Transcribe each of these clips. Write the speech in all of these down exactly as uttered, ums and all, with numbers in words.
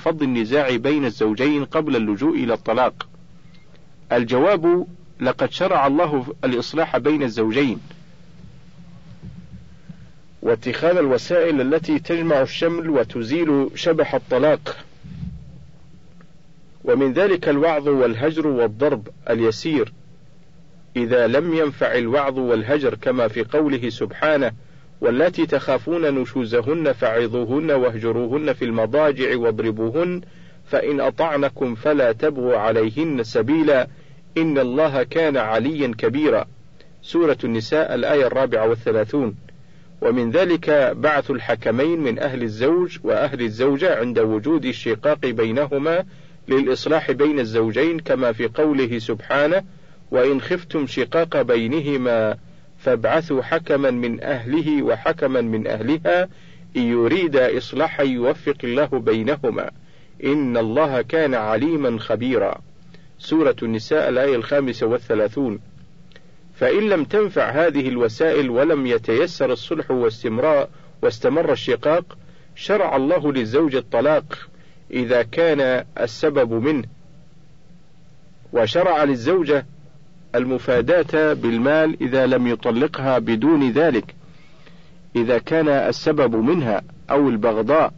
لفض النزاع بين الزوجين قبل اللجوء إلى الطلاق؟ الجواب: لقد شرع الله الإصلاح بين الزوجين واتخاذ الوسائل التي تجمع الشمل وتزيل شبح الطلاق، ومن ذلك الوعظ والهجر والضرب اليسير إذا لم ينفع الوعظ والهجر، كما في قوله سبحانه: واللاتي تخافون نشوزهن فعظوهن واهجروهن في المضاجع واضربوهن فإن أطعنكم فلا تبغوا عليهن سبيلا إن الله كان عليا كبيرا. سورة النساء الآية الرابعة والثلاثون. ومن ذلك بعث الحكمين من أهل الزوج وأهل الزوجة عند وجود الشقاق بينهما للإصلاح بين الزوجين، كما في قوله سبحانه: وإن خفتم شقاق بينهما فابعثوا حكما من أهله وحكما من أهلها إن يريد إصلاحا يوفق الله بينهما إن الله كان عليما خبيرا. سورة النساء الآية الخامسة والثلاثون. فإن لم تنفع هذه الوسائل ولم يتيسر الصلح واستمرار واستمر الشقاق، شرع الله للزوج الطلاق إذا كان السبب منه، وشرع للزوجة المفاداة بالمال إذا لم يطلقها بدون ذلك إذا كان السبب منها، أو البغضاء،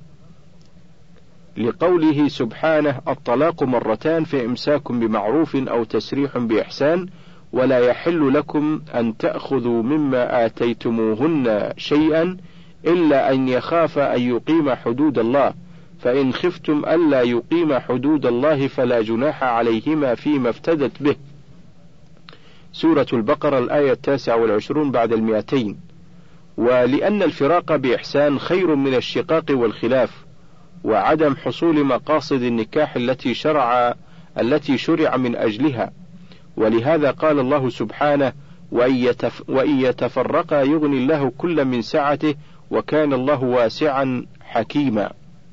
لقوله سبحانه: الطلاق مرتان فإمساك بمعروف أو تسريح بإحسان ولا يحل لكم أن تأخذوا مما آتيتموهن شيئا إلا أن يخاف أن يقيم حدود الله، فإن خفتم ألا يقيم حدود الله فلا جناح عليهما فيما افتدت به. سورة البقرة الآية التاسعة والعشرون بعد المئتين. ولأن الفراق بإحسان خير من الشقاق والخلاف وعدم حصول مقاصد النكاح التي شرع التي شرع من أجلها، ولهذا قال الله سبحانه: وإن يتفرقا يغني الله كل من سعته وكان الله واسعا حكيما.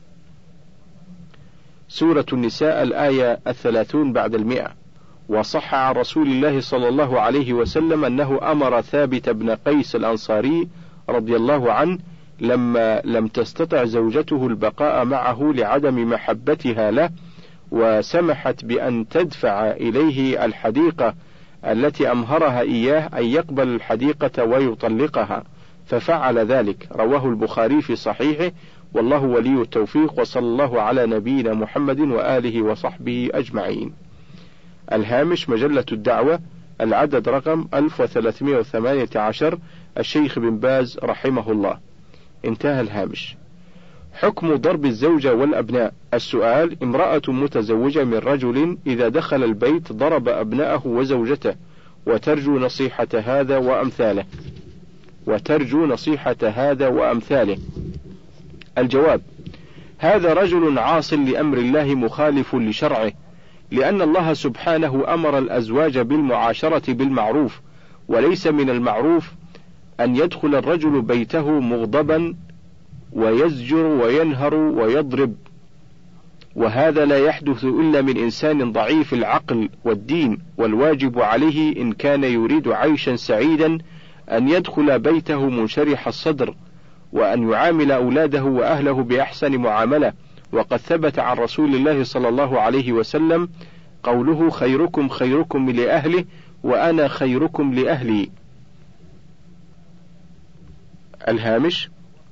سورة النساء الآية الثلاثون بعد المئة. وصح عن رسول الله صلى الله عليه وسلم أنه أمر ثابت بن قيس الأنصاري رضي الله عنه لما لم تستطع زوجته البقاء معه لعدم محبتها له، وسمحت بأن تدفع إليه الحديقة التي أمهرها إياه أن يقبل الحديقة ويطلقها، ففعل ذلك. رواه البخاري في صحيحه، والله ولي التوفيق، وصلى الله على نبينا محمد وآله وصحبه أجمعين. الهامش: مجلة الدعوة، العدد رقم ألف وثلاثمائة وثمانية عشر، الشيخ بن باز رحمه الله. انتهى الهامش. حكم ضرب الزوجة والأبناء. السؤال: امرأة متزوجة من رجل إذا دخل البيت ضرب أبنائه وزوجته وترجو نصيحة هذا وأمثاله وترجو نصيحة هذا وأمثاله. الجواب: هذا رجل عاص لأمر الله مخالف لشرعه، لأن الله سبحانه أمر الأزواج بالمعاشرة بالمعروف، وليس من المعروف أن يدخل الرجل بيته مغضبا ويزجر وينهر ويضرب، وهذا لا يحدث إلا من إنسان ضعيف العقل والدين، والواجب عليه إن كان يريد عيشا سعيدا أن يدخل بيته منشرح الصدر، وأن يعامل أولاده وأهله بأحسن معاملة. وقد ثبت عن رسول الله صلى الله عليه وسلم قوله: خيركم خيركم لأهله وأنا خيركم لأهلي. الهامش: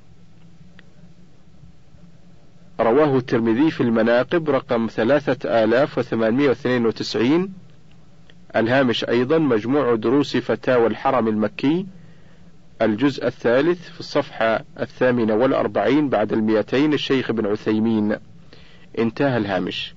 رواه الترمذي في المناقب رقم ثلاثة آلاف وثمانمائة واثنين وتسعين. الهامش أيضا: مجموع دروس فتاوى الحرم المكي، الجزء الثالث في الصفحة الثامنة والأربعين بعد المئتين، الشيخ بن عثيمين. انتهى الهامش.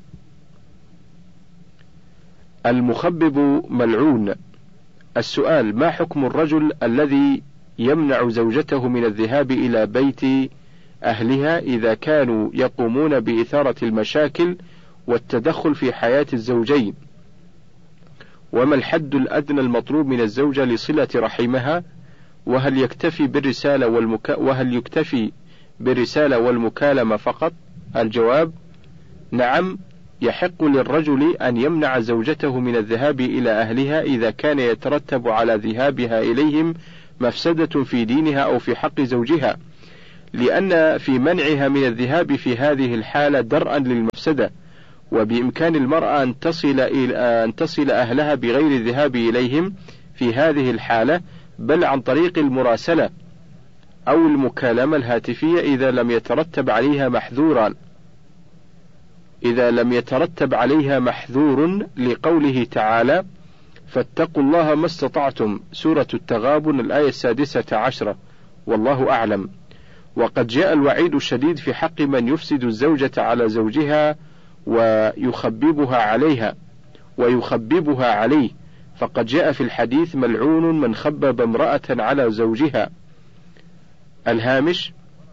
المخبب ملعون. السؤال: ما حكم الرجل الذي يمنع زوجته من الذهاب إلى بيت أهلها إذا كانوا يقومون بإثارة المشاكل والتدخل في حياة الزوجين؟ وما الحد الأدنى المطلوب من الزوجة لصلة رحمها؟ وهل يكتفي بالرسالة والمكا... وهل يكتفي بالرسالة والمكالمة فقط؟ الجواب: نعم، يحق للرجل أن يمنع زوجته من الذهاب إلى أهلها إذا كان يترتب على ذهابها إليهم مفسدة في دينها أو في حق زوجها، لأن في منعها من الذهاب في هذه الحالة درءا للمفسدة، وبإمكان المرأة أن تصل إلى أن تصل أهلها بغير الذهاب إليهم في هذه الحالة، بل عن طريق المراسلة أو المكالمة الهاتفية إذا لم يترتب عليها محذورا إذا لم يترتب عليها محذور لقوله تعالى: فاتقوا الله ما استطعتم، سورة التغابن الآية السادسة عشرة، والله أعلم. وقد جاء الوعيد الشديد في حق من يفسد الزوجة على زوجها ويخببها عليها ويخببها عليه، فقد جاء في الحديث: ملعون من خبب امرأة على زوجها. الهامش: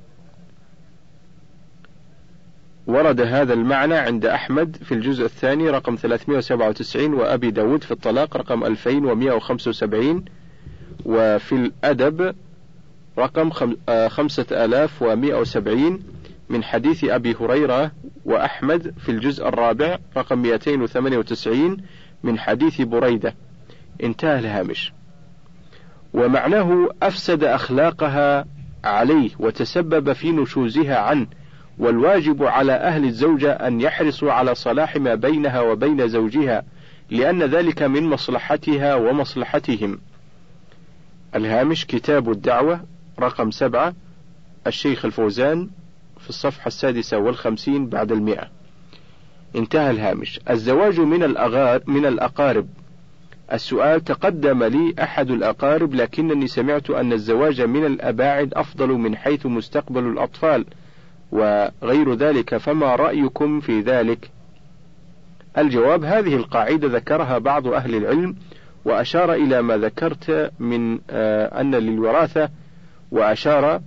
ورد هذا المعنى عند أحمد في الجزء الثاني رقم ثلاثمائة وسبعة وتسعين، وأبي داود في الطلاق رقم ألفين ومائة وخمسة وسبعين، وفي الأدب رقم خمسة آلاف ومائة وسبعين من حديث أبي هريرة، وأحمد في الجزء الرابع رقم مئتين وثمانية وتسعين من حديث بريدة. انتهى الهامش. ومعناه أفسد أخلاقها عليه وتسبب في نشوزها عنه، والواجب على أهل الزوجة أن يحرصوا على صلاح ما بينها وبين زوجها، لأن ذلك من مصلحتها ومصلحتهم. الهامش: كتاب الدعوة رقم سبعة، الشيخ الفوزان في الصفحة السادسة والخمسين بعد المئة. انتهى الهامش. الزواج من الأغار من الأقارب. السؤال: تقدم لي أحد الأقارب، لكنني سمعت أن الزواج من الأباعد أفضل من حيث مستقبل الأطفال وغير ذلك، فما رأيكم في ذلك؟ الجواب: هذه القاعدة ذكرها بعض أهل العلم، وأشار إلى ما ذكرت من آه أن للوراثة وأشار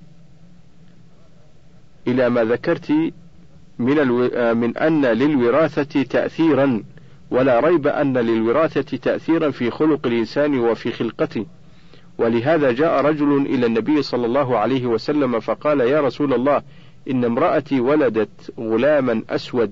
إلى ما ذكرت من, الو... آه من أن للوراثة تأثيرا، ولا ريب أن للوراثة تأثيرا في خلق الإنسان وفي خلقته. ولهذا جاء رجل إلى النبي صلى الله عليه وسلم فقال: يا رسول الله، إن امرأتي ولدت غلاما أسود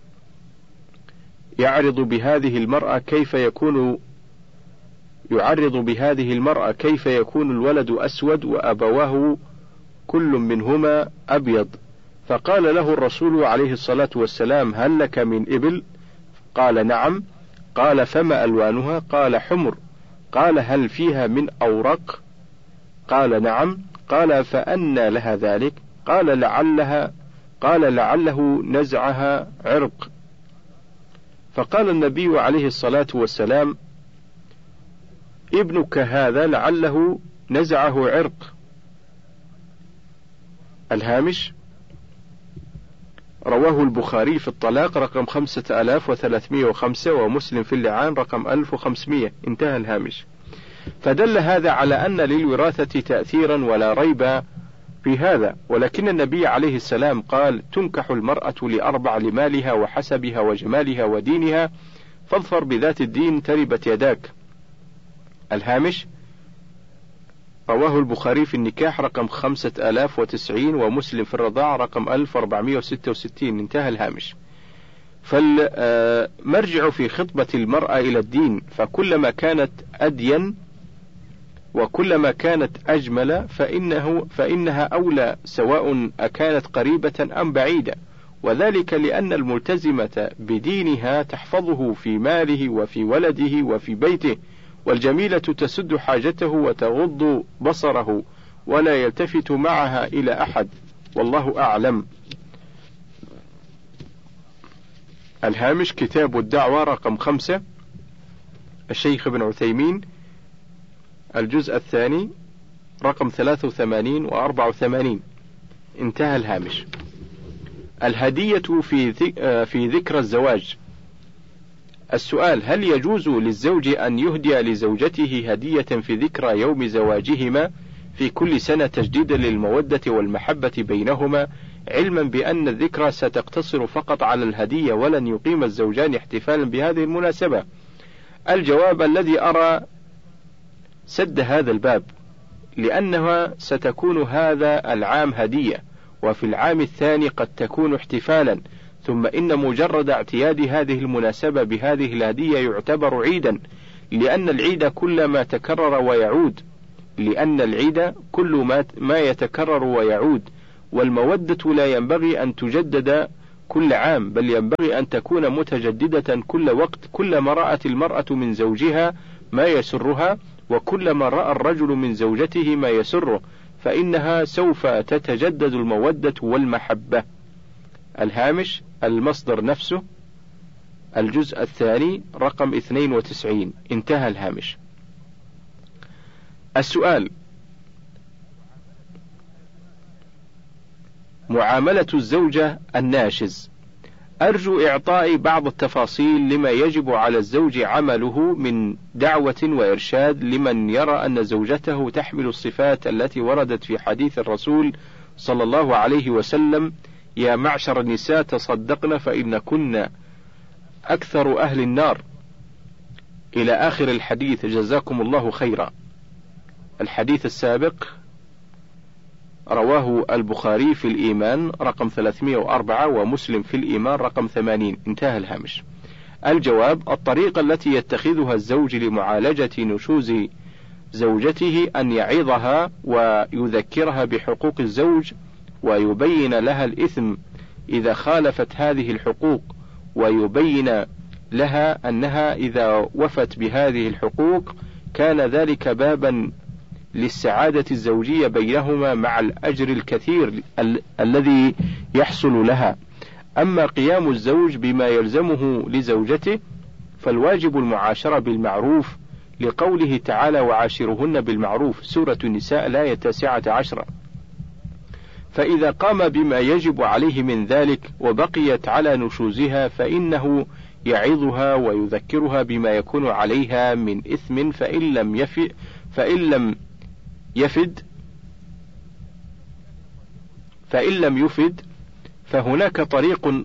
يعرض بهذه المرأة كيف يكون يعرض بهذه المرأة كيف يكون الولد أسود وأبواه كل منهما أبيض؟ فقال له الرسول عليه الصلاة والسلام: هل لك من إبل؟ قال: نعم. قال: فما ألوانها؟ قال: حمر. قال: هل فيها من أورق؟ قال: نعم. قال: فأنى لها ذلك؟ قال: لعلها قال لعله نزعها عرق. فقال النبي عليه الصلاة والسلام: ابنك هذا لعله نزعه عرق. الهامش: رواه البخاري في الطلاق رقم خمسة آلاف وثلاثمائة وخمسة، ومسلم في اللعان رقم ألف وخمسمائة. انتهى الهامش. فدل هذا على أن للوراثة تأثيرا ولا ريب في هذا، ولكن النبي عليه السلام قال: تنكح المرأة لأربع: لمالها وحسبها وجمالها ودينها، فاظفر بذات الدين تربت يداك. الهامش: رواه البخاري في النكاح رقم خمسة آلاف وتسعين، ومسلم في الرضاع رقم ألف وأربعمائة وستة وستين. انتهى الهامش. فالمرجع في خطبة المرأة إلى الدين، فكلما كانت أدين وكلما كانت أجمل فإنه فإنها أولى، سواء أكانت قريبة أم بعيدة، وذلك لأن الملتزمة بدينها تحفظه في ماله وفي ولده وفي بيته، والجميلة تسد حاجته وتغض بصره ولا يلتفت معها إلى أحد، والله أعلم. الهامش: كتاب الدعوة رقم خمسة، الشيخ ابن عثيمين، الجزء الثاني رقم ثلاثة وثمانين وأربعة وثمانين. انتهى الهامش. الهدية في في ذكرى الزواج. السؤال: هل يجوز للزوج أن يهدي لزوجته هدية في ذكرى يوم زواجهما في كل سنة تجديدا للمودة والمحبة بينهما، علما بأن الذكرى ستقتصر فقط على الهدية ولن يقيم الزوجان احتفالا بهذه المناسبة؟ الجواب: الذي أرى سد هذا الباب، لأنها ستكون هذا العام هدية، وفي العام الثاني قد تكون احتفالا، ثم إن مجرد اعتياد هذه المناسبة بهذه الهدية يعتبر عيدا، لأن العيد كلما تكرر ويعود لأن العيد كل ما ما يتكرر ويعود، والمودة لا ينبغي أن تجدد كل عام، بل ينبغي أن تكون متجددة كل وقت، كلما رأت المرأة من زوجها ما يسرها، وكلما رأى الرجل من زوجته ما يسره، فإنها سوف تتجدد المودة والمحبة. الهامش المصدر نفسه الجزء الثاني رقم اثنين وتسعين. انتهى الهامش. السؤال: معاملة الزوجة الناشز. أرجو إعطاء بعض التفاصيل لما يجب على الزوج عمله من دعوة وإرشاد لمن يرى أن زوجته تحمل الصفات التي وردت في حديث الرسول صلى الله عليه وسلم: يا معشر النساء تصدقن فإن كن أكثر أهل النار، إلى آخر الحديث، جزاكم الله خيرا. الحديث السابق رواه البخاري في الإيمان رقم ثلاثمائة وأربعة ومسلم في الإيمان رقم ثمانين. انتهى الهامش. الجواب: الطريقة التي يتخذها الزوج لمعالجة نشوز زوجته أن يعظها ويذكرها بحقوق الزوج، ويبين لها الإثم إذا خالفت هذه الحقوق، ويبين لها أنها إذا وفت بهذه الحقوق كان ذلك بابا للسعادة الزوجية بينهما مع الأجر الكثير ال- الذي يحصل لها. أما قيام الزوج بما يلزمه لزوجته فالواجب المعاشرة بالمعروف، لقوله تعالى: وعاشرهن بالمعروف، سورة النساء الآية التاسعة عشرة. فإذا قام بما يجب عليه من ذلك وبقيت على نشوزها فإنه يعظها ويذكرها بما يكون عليها من إثم، فإن لم يفد فإن لم يفد فإن لم يفد فهناك طريق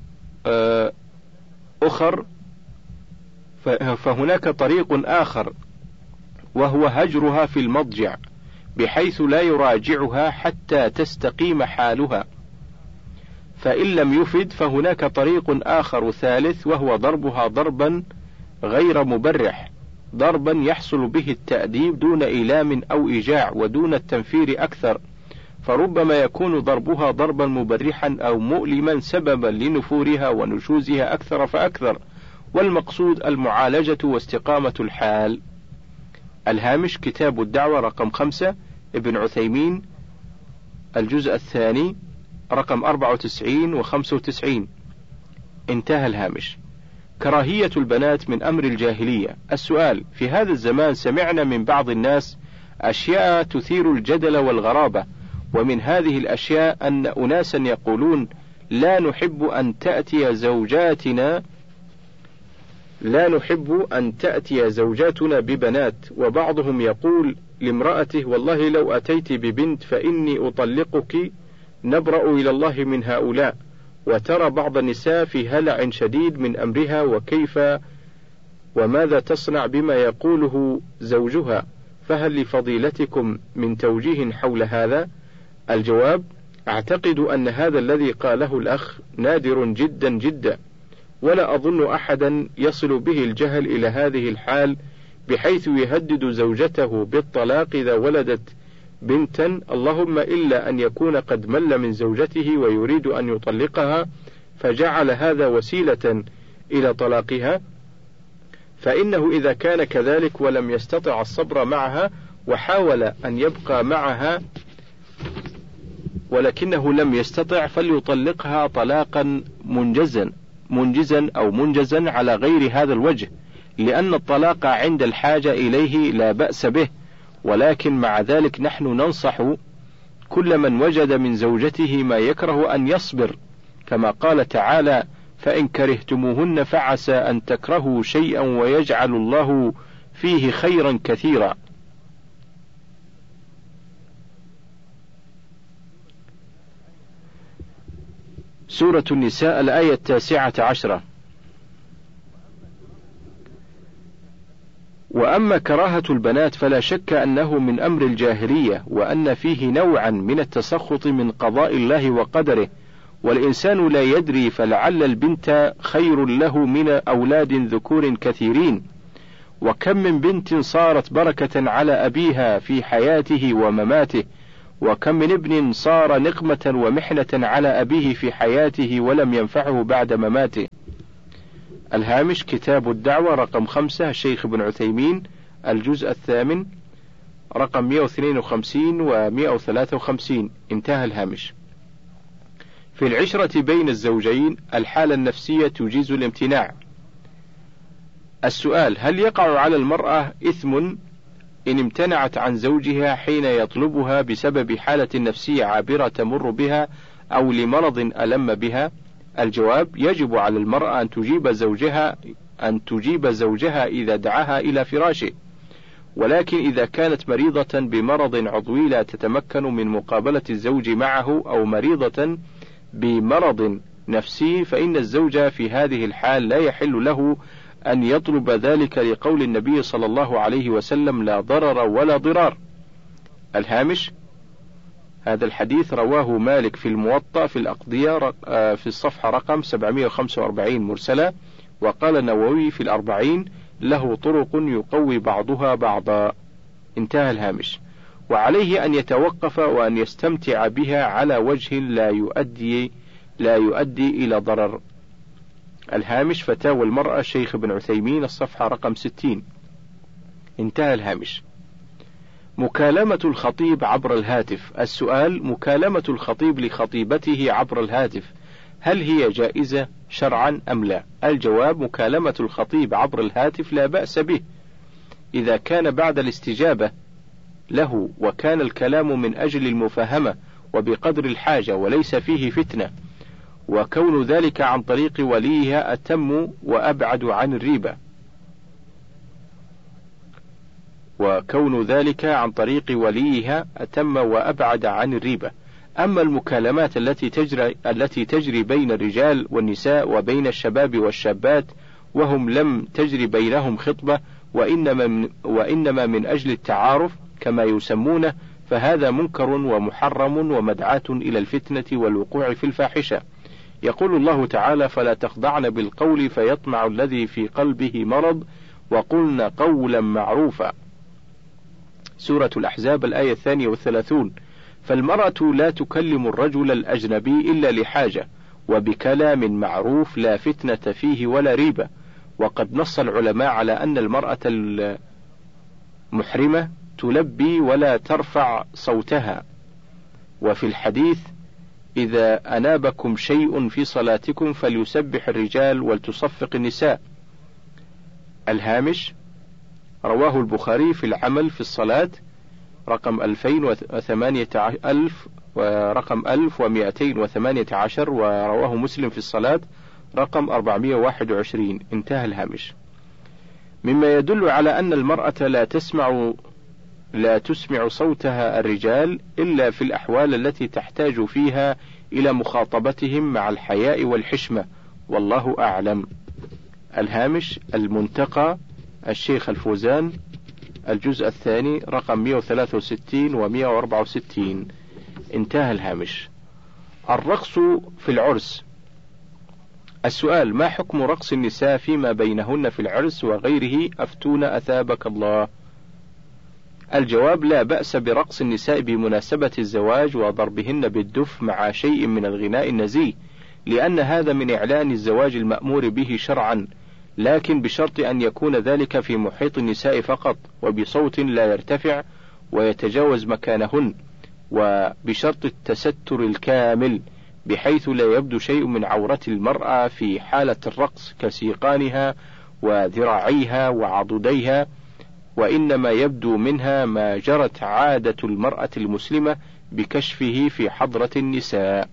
أخر فهناك طريق آخر وهو هجرها في المضجع، بحيث لا يراجعها حتى تستقيم حالها. فإن لم يفد فهناك طريق آخر ثالث وهو ضربها ضربا غير مبرح، ضربا يحصل به التأديب دون إيلام أو إيجاع ودون التنفير أكثر، فربما يكون ضربها ضربا مبرحا أو مؤلما سببا لنفورها ونشوزها أكثر فأكثر، والمقصود المعالجة واستقامة الحال. الهامش كتاب الدعوة رقم خمسة ابن عثيمين الجزء الثاني رقم أربعة وتسعين وخمسة وتسعين. انتهى الهامش. كراهية البنات من أمر الجاهلية. السؤال: في هذا الزمان سمعنا من بعض الناس أشياء تثير الجدل والغرابة، ومن هذه الأشياء أن أناسا يقولون: لا نحب أن تأتي زوجاتنا لا نحب أن تأتي زوجاتنا ببنات، وبعضهم يقول لامرأته: والله لو أتيت ببنت فإني أطلقك، نبرأ إلى الله من هؤلاء. وترى بعض النساء في هلع شديد من أمرها، وكيف وماذا تصنع بما يقوله زوجها، فهل لفضيلتكم من توجيه حول هذا؟ الجواب: أعتقد أن هذا الذي قاله الأخ نادر جدا جدا، ولا أظن أحدا يصل به الجهل إلى هذه الحال بحيث يهدد زوجته بالطلاق إذا ولدت بنتا، اللهم إلا أن يكون قد مل من زوجته ويريد أن يطلقها فجعل هذا وسيلة إلى طلاقها، فإنه إذا كان كذلك ولم يستطع الصبر معها وحاول أن يبقى معها ولكنه لم يستطع فليطلقها طلاقا منجزا منجزا أو منجزا على غير هذا الوجه، لأن الطلاق عند الحاجة إليه لا بأس به، ولكن مع ذلك نحن ننصح كل من وجد من زوجته ما يكره أن يصبر، كما قال تعالى: فإن كرهتموهن فعسى أن تكرهوا شيئا ويجعل الله فيه خيرا كثيرا. سورة النساء الآية التاسعة عشرة. وأما كراهة البنات فلا شك أنه من أمر الجاهلية، وأن فيه نوعا من التسخط من قضاء الله وقدره، والإنسان لا يدري، فلعل البنت خير له من أولاد ذكور كثيرين، وكم من بنت صارت بركة على أبيها في حياته ومماته، وكم من ابن صار نقمة ومحنة على أبيه في حياته ولم ينفعه بعد مماته. الهامش كتاب الدعوة رقم خمسة الشيخ ابن عثيمين الجزء الثامن رقم مئة واثنين وخمسين ومئة وثلاثة وخمسين. انتهى الهامش. في العشرة بين الزوجين الحالة النفسية تجيز الامتناع. السؤال: هل يقع على المرأة إثم إن امتنعت عن زوجها حين يطلبها بسبب حالة نفسية عابرة تمر بها أو لمرض ألم بها؟ الجواب: يجب على المرأة أن تجيب زوجها أن تجيب زوجها إذا دعاها إلى فراشه، ولكن إذا كانت مريضة بمرض عضوي لا تتمكن من مقابلة الزوج معه أو مريضة بمرض نفسي فإن الزوج في هذه الحال لا يحل له أن يطلب ذلك لقول النبي صلى الله عليه وسلم: لا ضرر ولا ضرار. الهامش: هذا الحديث رواه مالك في الموطأ في الأقضية في الصفحة رقم سبعمئة وخمسة وأربعين مرسلة، وقال النووي في الأربعين: له طرق يقوي بعضها بعضا. انتهى الهامش. وعليه أن يتوقف وأن يستمتع بها على وجه لا يؤدي لا يؤدي إلى ضرر. الهامش فتاوى المرأة الشيخ ابن عثيمين الصفحة رقم ستين. انتهى الهامش. مكالمة الخطيب عبر الهاتف. السؤال: مكالمة الخطيب لخطيبته عبر الهاتف هل هي جائزة شرعا أم لا؟ الجواب: مكالمة الخطيب عبر الهاتف لا بأس به إذا كان بعد الاستجابة له وكان الكلام من أجل المفاهمة وبقدر الحاجة وليس فيه فتنة، وكون ذلك عن طريق وليها أتم وأبعد عن الريبة وكون ذلك عن طريق وليها أتم وأبعد عن الريبة. أما المكالمات التي تجري التي تجري بين الرجال والنساء وبين الشباب والشابات وهم لم تجري بينهم خطبة وإنما من, وإنما من أجل التعارف كما يسمونه، فهذا منكر ومحرم ومدعاة إلى الفتنة والوقوع في الفاحشة. يقول الله تعالى: فلا تخضعن بالقول فيطمع الذي في قلبه مرض وقلن قولا معروفا. سورة الأحزاب الآية الثانية والثلاثون. فالمرأة لا تكلم الرجل الأجنبي إلا لحاجة وبكلام معروف لا فتنة فيه ولا ريبة. وقد نص العلماء على أن المرأة المحرمة تلبي ولا ترفع صوتها. وفي الحديث: إذا أنابكم شيء في صلاتكم فليسبح الرجال ولتصفق النساء. الهامش: رواه البخاري في العمل في الصلاة رقم ألفين وثمانية ألف ورقم ألف ومئتين وثمانية عشر، ورواه مسلم في الصلاة رقم أربعمئة وواحد وعشرين. انتهى الهامش. مما يدل على أن المرأة لا تسمع لا تسمع صوتها الرجال إلا في الأحوال التي تحتاج فيها إلى مخاطبتهم مع الحياء والحشمة، والله أعلم. الهامش المنتقى الشيخ الفوزان الجزء الثاني رقم مئة وثلاثة وستين ومئة وأربعة وستين. انتهى الهامش. الرقص في العرس. السؤال: ما حكم رقص النساء فيما بينهن في العرس وغيره؟ أفتونا أثابك الله. الجواب: لا بأس برقص النساء بمناسبة الزواج وضربهن بالدف مع شيء من الغناء النزيه، لأن هذا من إعلان الزواج المأمور به شرعا، لكن بشرط أن يكون ذلك في محيط النساء فقط وبصوت لا يرتفع ويتجاوز مكانهن، وبشرط التستر الكامل بحيث لا يبدو شيء من عورة المرأة في حالة الرقص كسيقانها وذراعيها وعضديها، وإنما يبدو منها ما جرت عادة المرأة المسلمة بكشفه في حضرة النساء.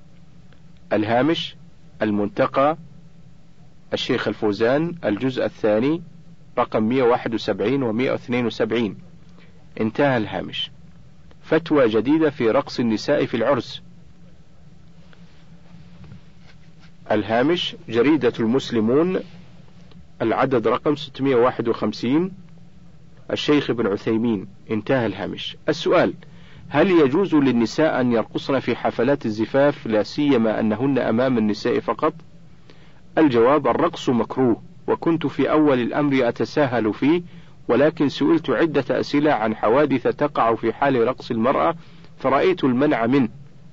الهامش المنتقى الشيخ الفوزان الجزء الثاني رقم مئة وواحد وسبعين ومئة واثنين وسبعين. انتهى الهامش. فتوى جديدة في رقص النساء في العرس. الهامش جريدة المسلمون العدد رقم ستمئة وواحد وخمسين الشيخ ابن عثيمين. انتهى الهامش. السؤال: هل يجوز للنساء أن يرقصن في حفلات الزفاف لا سيما أنهن أمام النساء فقط؟ الجواب: الرقص مكروه، وكنت في أول الأمر أتساهل فيه، ولكن سئلت عدة أسئلة عن حوادث تقع في حال رقص المرأة فرأيت المنع منه،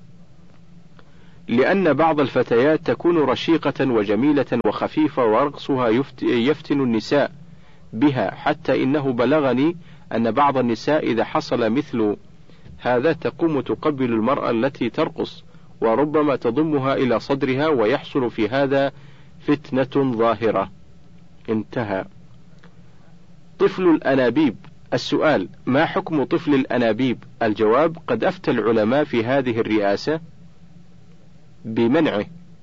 لأن بعض الفتيات تكون رشيقة وجميلة وخفيفة ورقصها يفتن النساء بها، حتى إنه بلغني أن بعض النساء إذا حصل مثل هذا تقوم تقبل المرأة التي ترقص، وربما تضمها إلى صدرها، ويحصل في هذا فتنة ظاهرة. انتهى. طفل الأنابيب. السؤال: ما حكم طفل الأنابيب؟ الجواب: قد أفتى العلماء في هذه الرئاسة بمنعه.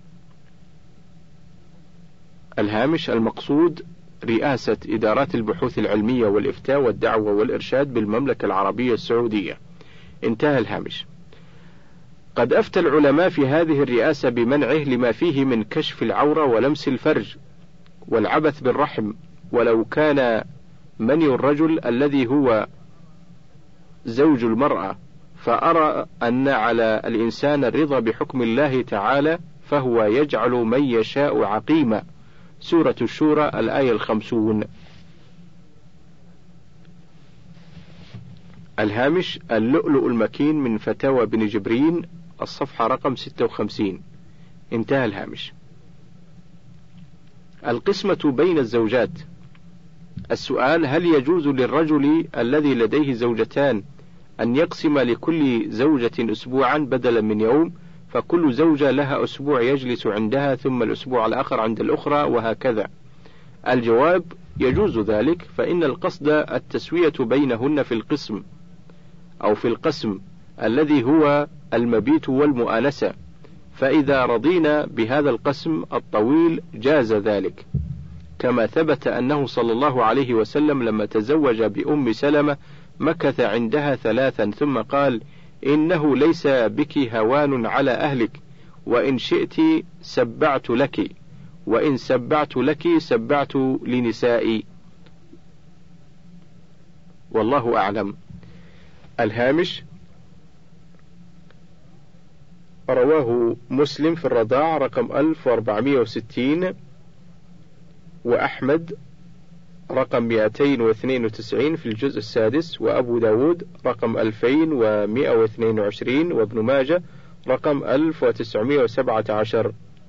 الهامش: المقصود رئاسة إدارات البحوث العلمية والإفتاء والدعوة والإرشاد بالمملكة العربية السعودية. انتهى الهامش. قد أفتى العلماء في هذه الرئاسة بمنعه لما فيه من كشف العورة ولمس الفرج والعبث بالرحم، ولو كان مني الرجل الذي هو زوج المرأة، فأرى أن على الإنسان الرضا بحكم الله تعالى، فهو يجعل من يشاء عقيما. سورة الشورى الآية الخمسون. الهامش: اللؤلؤ المكين من فتاوى بن جبرين، الصفحة رقم ستة وخمسين. انتهى الهامش. القسمة بين الزوجات. السؤال: هل يجوز للرجل الذي لديه زوجتان أن يقسم لكل زوجة أسبوعا بدلا من يوم، فكل زوجة لها أسبوع يجلس عندها ثم الأسبوع الآخر عند الأخرى وهكذا؟ الجواب: يجوز ذلك، فإن القصد التسوية بينهن في القسم أو في القسم الذي هو المبيت والمؤانسة، فإذا رضينا بهذا القسم الطويل جاز ذلك، كما ثبت أنه صلى الله عليه وسلم لما تزوج بأم سلمة مكث عندها ثلاثا ثم قال: إنه ليس بك هوان على أهلك، وإن شئت سبعت لك، وإن سبعت لك سبعت لنسائي. والله أعلم. الهامش: رواه مسلم في الرضاع رقم ألف وأربعمائة وستين، وأحمد رقم مئتين واثنين وتسعين في الجزء السادس، وأبو داود رقم ألفين ومئة واثنين وعشرين، وابن ماجة رقم ألف وتسعمائة وسبعة عشر.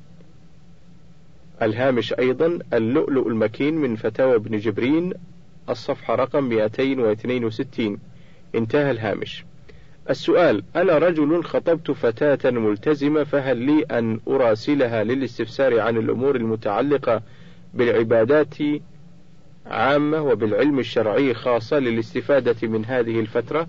الهامش أيضا: اللؤلؤ المكين من فتاوى ابن جبرين، الصفحة رقم مئتين واثنين وستين. انتهى الهامش. السؤال: أنا رجل خطبت فتاة ملتزمة، فهل لي أن أراسلها للاستفسار عن الأمور المتعلقة بالعبادات عامة وبالعلم الشرعي خاصة للاستفادة من هذه الفترة؟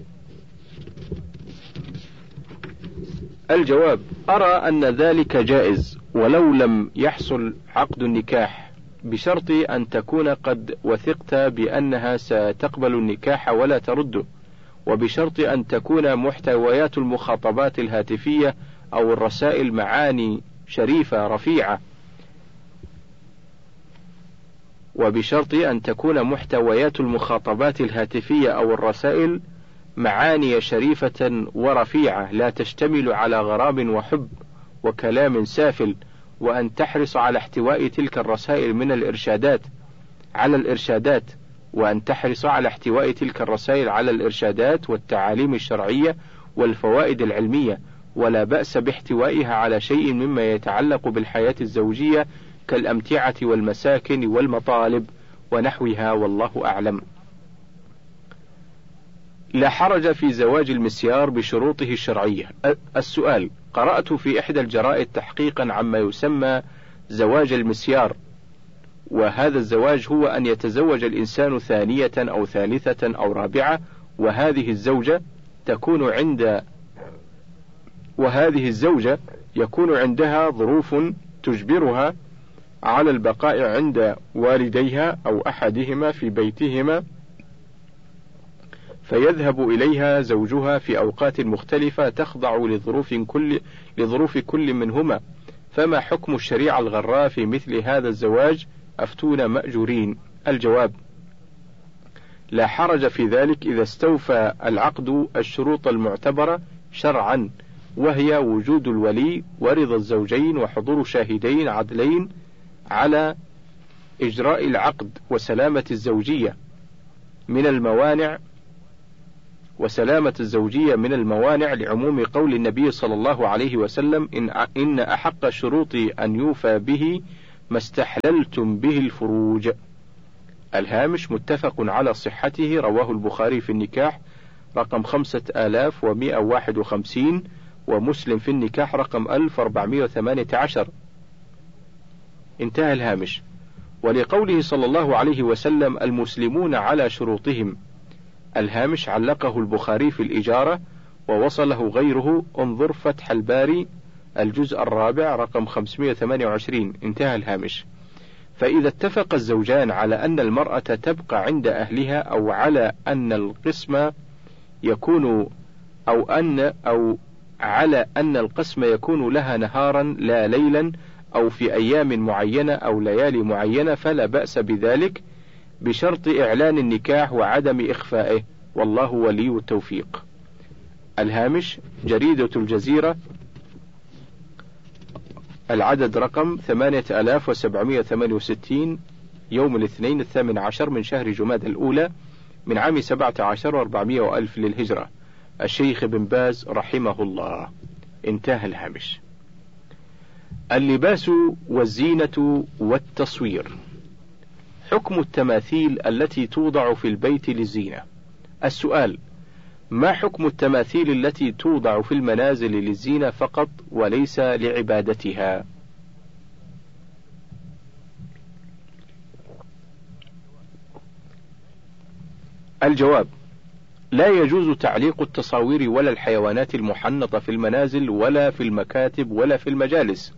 الجواب: أرى أن ذلك جائز ولو لم يحصل عقد النكاح، بشرط أن تكون قد وثقت بأنها ستقبل النكاح ولا ترده، وبشرط أن تكون محتويات المخاطبات الهاتفية أو الرسائل معاني شريفة رفيعة، وبشرط أن تكون محتويات المخاطبات الهاتفية أو الرسائل معاني شريفة ورفيعة، لا تشتمل على غرام وحب وكلام سافل، وأن تحرص على احتواء تلك الرسائل من الإرشادات على الإرشادات وأن تحرص على احتواء تلك الرسائل على الإرشادات والتعاليم الشرعية والفوائد العلمية، ولا بأس باحتوائها على شيء مما يتعلق بالحياة الزوجية كالأمتعة والمساكن والمطالب ونحوها، والله أعلم. لا حرج في زواج المسيار بشروطه الشرعية. السؤال: قرأت في إحدى الجرائد تحقيقا عما يسمى زواج المسيار، وهذا الزواج هو أن يتزوج الإنسان ثانية أو ثالثة أو رابعة، وهذه الزوجة تكون عند وهذه الزوجة يكون عندها ظروف تجبرها على البقاء عند والديها أو أحدهما في بيتهما، فيذهب إليها زوجها في أوقات مختلفة تخضع لظروف كل لظروف كل منهما، فما حكم الشريعة الغراء في مثل هذا الزواج؟ أفتونا مأجورين. الجواب: لا حرج في ذلك إذا استوفى العقد الشروط المعتبرة شرعا، وهي وجود الولي ورضا الزوجين وحضور شاهدين عدلين على إجراء العقد وسلامة الزوجية من الموانع وسلامة الزوجية من الموانع لعموم قول النبي صلى الله عليه وسلم إن, إن أحق الشروط أن يوفى به ما استحللتم به الفروج. الهامش متفق على صحته، رواه البخاري في النكاح رقم خمسة آلاف ومئة وواحد وخمسين، ومسلم في النكاح رقم ألف وأربعمئة وثمانية عشر. انتهى الهامش. ولقوله صلى الله عليه وسلم المسلمون على شروطهم، الهامش علقه البخاري في الإجارة ووصله غيره، انظر فتح الباري الجزء الرابع رقم خمسمئة وثمانية وعشرين. انتهى الهامش. فإذا اتفق الزوجان على أن المرأة تبقى عند أهلها، أو على أن القسم يكون أو أن أو على أن القسم يكون لها نهارا لا ليلا، أو في أيام معينة أو ليالي معينة، فلا بأس بذلك بشرط إعلان النكاح وعدم إخفائه، والله ولي التوفيق. الهامش جريدة الجزيرة العدد رقم ثمانية آلاف وسبعمئة وثمانية وستين، يوم الاثنين الثامن عشر من شهر جماد الأولى من عام سبعة عشر وأربعمائة وألف للهجرة، الشيخ بن باز رحمه الله. انتهى الهامش. اللباس والزينة والتصوير. حكم التماثيل التي توضع في البيت للزينة. السؤال: ما حكم التماثيل التي توضع في المنازل للزينة فقط وليس لعبادتها؟ الجواب: لا يجوز تعليق التصاوير ولا الحيوانات المحنطة في المنازل ولا في المكاتب ولا في المجالس،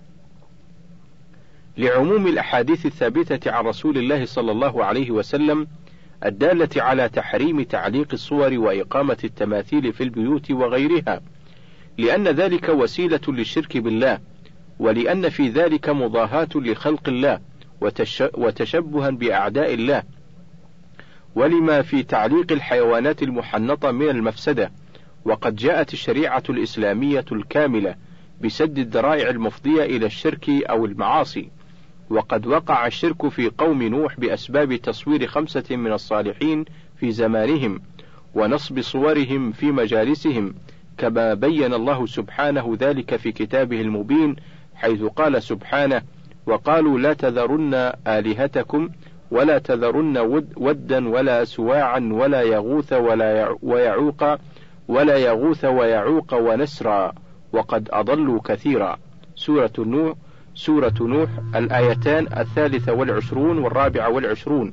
لعموم الأحاديث الثابتة عن رسول الله صلى الله عليه وسلم الدالة على تحريم تعليق الصور وإقامة التماثيل في البيوت وغيرها، لأن ذلك وسيلة للشرك بالله، ولأن في ذلك مضاهاة لخلق الله وتشبها بأعداء الله، ولما في تعليق الحيوانات المحنطة من المفسدة. وقد جاءت الشريعة الإسلامية الكاملة بسد الذرائع المفضية إلى الشرك أو المعاصي. وقد وقع الشرك في قوم نوح بأسباب تصوير خمسة من الصالحين في زمانهم ونصب صورهم في مجالسهم، كما بين الله سبحانه ذلك في كتابه المبين، حيث قال سبحانه: وقالوا لا تذرن آلهتكم ولا تذرن ود ودا ولا سواعا ولا يغوث ولا ويعوق ولا يغوث ويعوق ونسرا وقد أضلوا كثيرا. سورة نوح سورة نوح الآيتان الثالثة والعشرون والرابعة والعشرون.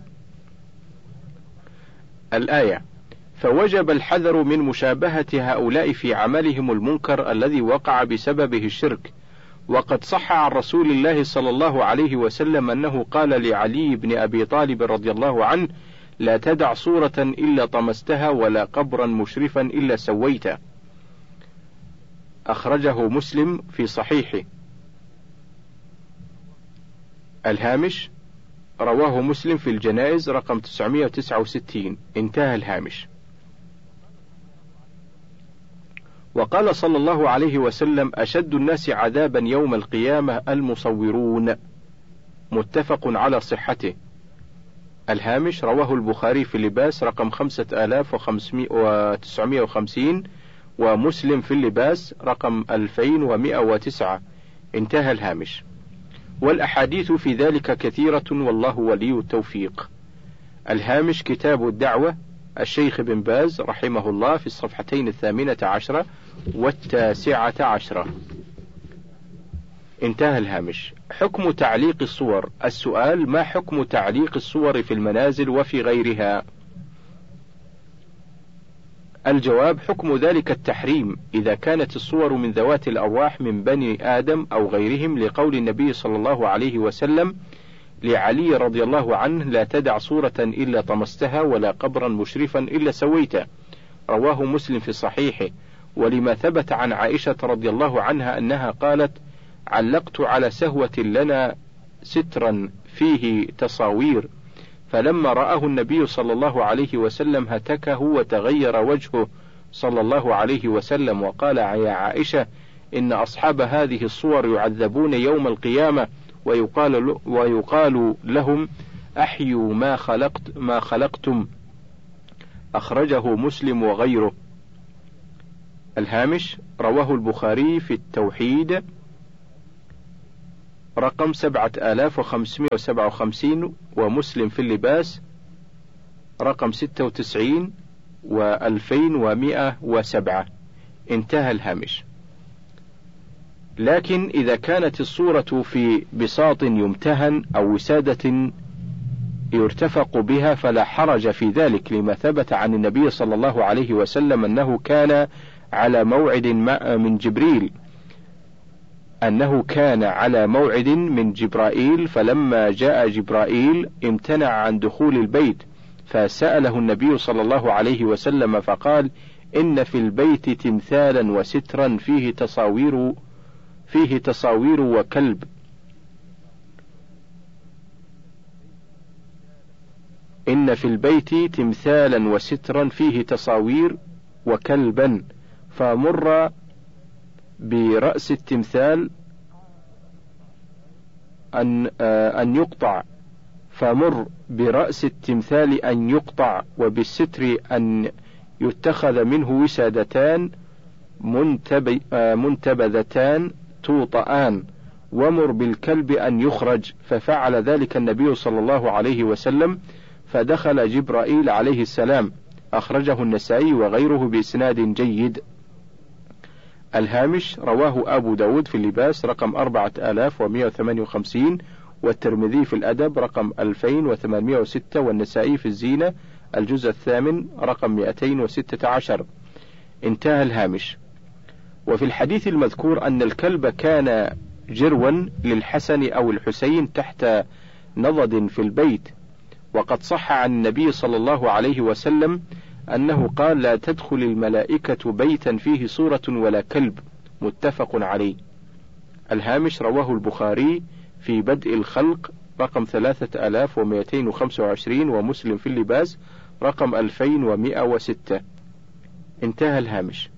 الآية: فوجب الحذر من مشابهة هؤلاء في عملهم المنكر الذي وقع بسببه الشرك. وقد صح عن رسول الله صلى الله عليه وسلم أنه قال لعلي بن أبي طالب رضي الله عنه: لا تدع صورة إلا طمستها ولا قبرا مشرفا إلا سويته. أخرجه مسلم في صحيحه. الهامش: رواه مسلم في الجنائز رقم تسعمائة وتسعة وستين. انتهى الهامش. وقال صلى الله عليه وسلم: أشد الناس عذابا يوم القيامة المصورون. متفق على صحته. الهامش: رواه البخاري في اللباس رقم خمسة آلاف وتسعمائة وخمسين، ومسلم في اللباس رقم ألفين ومئة وتسعة. انتهى الهامش. والأحاديث في ذلك كثيرة، والله ولي التوفيق. الهامش: كتاب الدعوة، الشيخ بن باز رحمه الله، في الصفحتين الثامنة عشرة والتاسعة عشرة. انتهى الهامش. حكم تعليق الصور. السؤال: ما حكم تعليق الصور في المنازل وفي غيرها؟ الجواب: حكم ذلك التحريم إذا كانت الصور من ذوات الأرواح من بني آدم أو غيرهم، لقول النبي صلى الله عليه وسلم لعلي رضي الله عنه: لا تدع صورة إلا طمستها ولا قبرا مشرفا إلا سويته. رواه مسلم في صحيحه. ولما ثبت عن عائشة رضي الله عنها أنها قالت: علقت على سهوة لنا سترا فيه تصاوير، فلما رآه النبي صلى الله عليه وسلم هتكه وتغير وجهه صلى الله عليه وسلم، وقال: يا عائشة، إن أصحاب هذه الصور يعذبون يوم القيامة، ويقال, ويقال لهم: أحيوا ما خلقت ما خلقتم، أخرجه مسلم وغيره. الهامش: رواه البخاري في التوحيد رقم سبعة آلاف وخمسمائة وسبعة وخمسين، ومسلم في اللباس رقم ستة وتسعين وألفين ومائة وسبعة. انتهى الهامش. لكن إذا كانت الصورة في بساط يمتهن أو وسادة يرتفق بها فلا حرج في ذلك، لما ثبت عن النبي صلى الله عليه وسلم أنه كان على موعد من جبريل أنه كان على موعد من جبرائيل، فلما جاء جبرائيل امتنع عن دخول البيت، فسأله النبي صلى الله عليه وسلم فقال: إن في البيت تمثالا وسترا فيه تصاوير فيه تصاوير وكلب. إن في البيت تمثالا وسترا فيه تصاوير وكلبا، فمر برأس التمثال أن أن يقطع فمر برأس التمثال أن يقطع، وبالستر أن يتخذ منه وسادتان منتبذتان توطآن، ومر بالكلب أن يخرج. ففعل ذلك النبي صلى الله عليه وسلم، فدخل جبرائيل عليه السلام. أخرجه النسائي وغيره بإسناد جيد. الهامش: رواه أبو داود في اللباس رقم أربعة آلاف ومائة وثمانية وخمسين، والترمذي في الأدب رقم ألفين وثمانمائة وستة، والنسائي في الزينة الجزء الثامن رقم مئتين وستة عشر. انتهى الهامش. وفي الحديث المذكور أن الكلب كان جروا للحسن أو الحسين تحت نضد في البيت، وقد صح عن النبي صلى الله عليه وسلم أنه قال: لا تدخل الملائكة بيتا فيه صورة ولا كلب. متفق عليه. الهامش: رواه البخاري في بدء الخلق رقم ثلاثة آلاف ومائتين وخمسة وعشرين، ومسلم في اللباس رقم ألفين ومائة وستة. انتهى الهامش.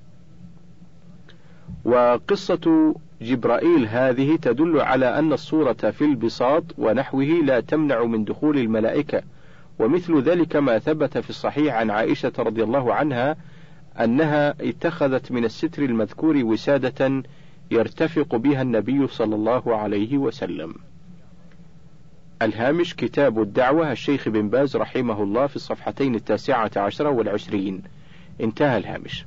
وقصة جبرائيل هذه تدل على أن الصورة في البساط ونحوه لا تمنع من دخول الملائكة، ومثل ذلك ما ثبت في الصحيح عن عائشة رضي الله عنها أنها اتخذت من الستر المذكور وسادة يرتفق بها النبي صلى الله عليه وسلم. الهامش: كتاب الدعوة، الشيخ بن باز رحمه الله في الصفحتين التاسعة عشرة والعشرين. انتهى الهامش.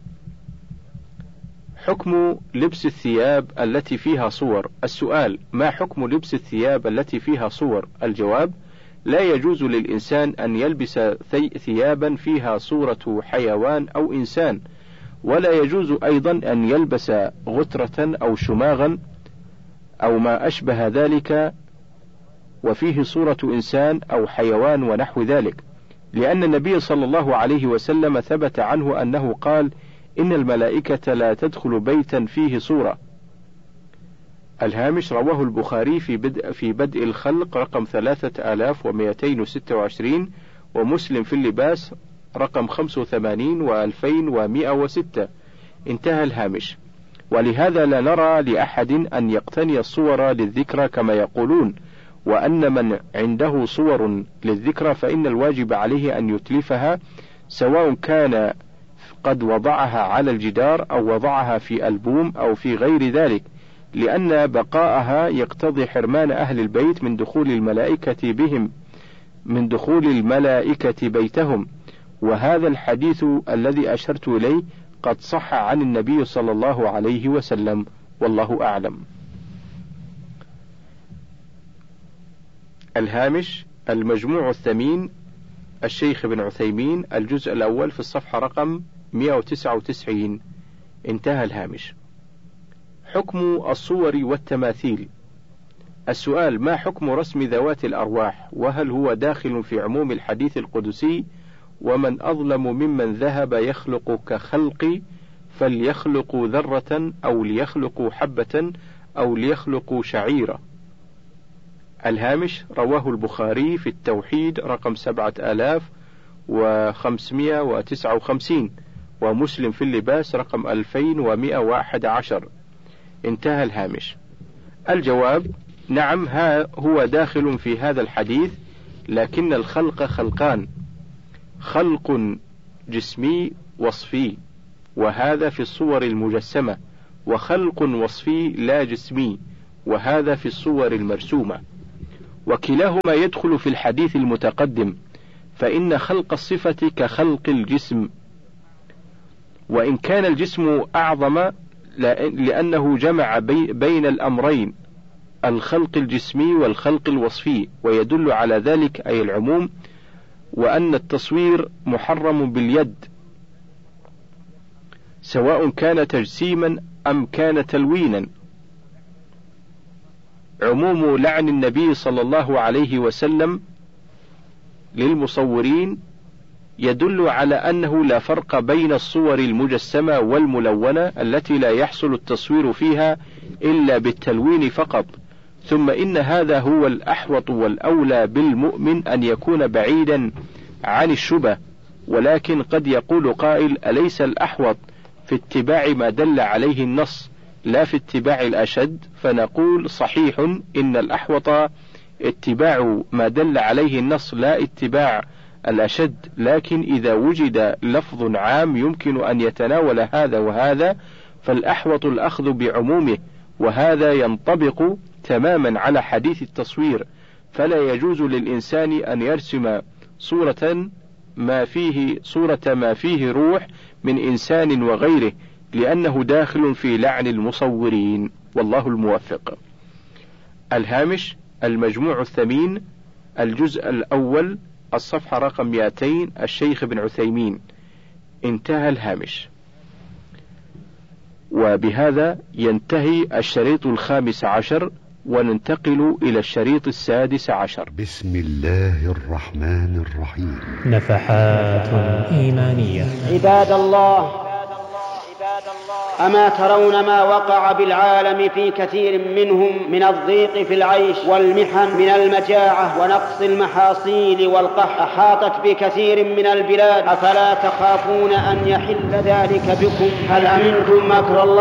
حكم لبس الثياب التي فيها صور. السؤال: ما حكم لبس الثياب التي فيها صور؟ الجواب: لا يجوز للإنسان أن يلبس ثيابا فيها صورة حيوان أو إنسان، ولا يجوز أيضا أن يلبس غترة أو شماغا أو ما أشبه ذلك وفيه صورة إنسان أو حيوان ونحو ذلك، لأن النبي صلى الله عليه وسلم ثبت عنه أنه قال: إن الملائكة لا تدخل بيتا فيه صورة. الهامش: رواه البخاري في بدء في بدء الخلق رقم ثلاثة آلاف ومائتين وستة وعشرين، ومسلم في اللباس رقم خمسة وثمانين وألفين ومائة وستة. انتهى الهامش. ولهذا لا نرى لأحد أن يقتني الصور للذكرى كما يقولون، وأن من عنده صور للذكرى فإن الواجب عليه أن يتلفها، سواء كان قد وضعها على الجدار أو وضعها في ألبوم أو في غير ذلك، لأن بقاءها يقتضي حرمان أهل البيت من دخول الملائكة بهم من دخول الملائكة بيتهم. وهذا الحديث الذي أشرت إليه قد صح عن النبي صلى الله عليه وسلم، والله أعلم. الهامش: المجموع الثمين، الشيخ بن عثيمين، الجزء الأول في الصفحة رقم مئة وتسعة وتسعين. انتهى الهامش. حكم الصور والتماثيل. السؤال: ما حكم رسم ذوات الأرواح؟ وهل هو داخل في عموم الحديث القدسي: ومن أظلم ممن ذهب يخلق كخلقي فليخلقوا ذرة أو ليخلقوا حبة أو ليخلقوا شعيرة. الهامش: رواه البخاري في التوحيد رقم سبعة آلاف وخمسمائة وتسعة وخمسين، ومسلم في اللباس رقم ألفين ومائة وأحد عشر. انتهى الهامش. الجواب: نعم، ها هو داخل في هذا الحديث، لكن الخلق خلقان: خلق جسمي وصفي، وهذا في الصور المجسمة، وخلق وصفي لا جسمي، وهذا في الصور المرسومة، وكلاهما يدخل في الحديث المتقدم، فإن خلق الصفة كخلق الجسم، وإن كان الجسم أعظم لأنه جمع بين الأمرين الخلق الجسمي والخلق الوصفي، ويدل على ذلك أي العموم، وأن التصوير محرم باليد سواء كان تجسيما أم كان تلوينا. عموم لعن النبي صلى الله عليه وسلم للمصورين يدل على أنه لا فرق بين الصور المجسمة والملونة التي لا يحصل التصوير فيها إلا بالتلوين فقط. ثم إن هذا هو الأحوط والأولى بالمؤمن أن يكون بعيدا عن الشبه، ولكن قد يقول قائل: أليس الأحوط في اتباع ما دل عليه النص لا في اتباع الأشد؟ فنقول: صحيح إن الأحوط اتباع ما دل عليه النص لا اتباع الأشد، لكن إذا وجد لفظ عام يمكن أن يتناول هذا وهذا فالأحوط الأخذ بعمومه، وهذا ينطبق تماما على حديث التصوير، فلا يجوز للإنسان أن يرسم صورة ما فيه صورة ما فيه روح من إنسان وغيره، لأنه داخل في لعن المصورين، والله الموفق. الهامش: المجموع الثمين، الجزء الأول، الصفحة رقم مئتين، الشيخ ابن عثيمين. انتهى الهامش. وبهذا ينتهي الشريط الخامس عشر، وننتقل إلى الشريط السادس عشر. بسم الله الرحمن الرحيم. نفحات إيمانية. عباد الله، أما ترون ما وقع بالعالم في كثير منهم من الضيق في العيش والمحن، من المجاعة ونقص المحاصيل والقحط، أحاطت بكثير من البلاد، أفلا تخافون أن يحل ذلك بكم؟ هل أمنتم مكر الله